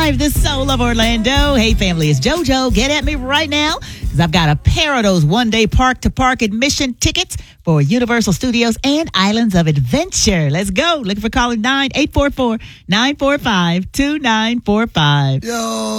The soul of Orlando. Hey, family, it's JoJo. Get at me right now because I've got a pair of those one-day park-to-park admission tickets for Universal Studios and Islands of Adventure. Let's go. Looking for calling 844-945-2945. Yo.